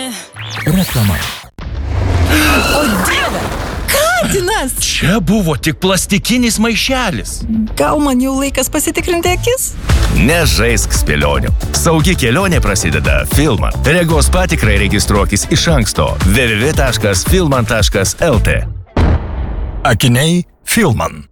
Reklama. O Dieve, katinas! Čia buvo tik plastikinis maišelis. Gal man jau laikas pasitikrinti akis? Nežaisk spėlionių. Saugi kelionė prasideda Filman. Regos patikrai registruokis iš anksto www.filman.lt. Akiniai Filman.